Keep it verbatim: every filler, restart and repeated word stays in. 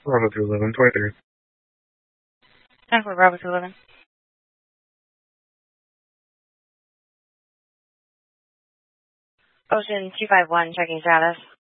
Bravo two eleven, twenty-three. ten four Bravo two eleven. Ocean two five one, checking status.